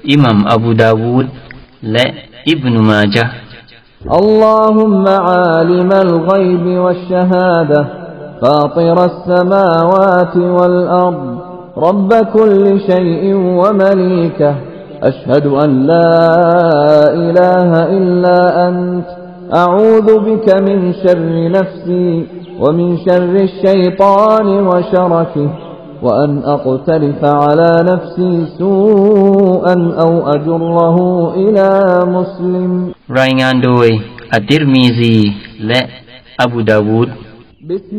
อิหมัมอบูดาวูดและอิบนุมาญะห์ اللهم عالم الغيب والشهادة فاطر السماوات والأرض رب كل شيء ومليكه أشهد أن لا إله إلا أنت أعوذ بك من شر نفسي ومن شر الشيطان وشركه وأن أقترف على نفسي سوءا أو أجره إلى مسلم รายงานโดยอัตติรมีซีและอบูดาวูด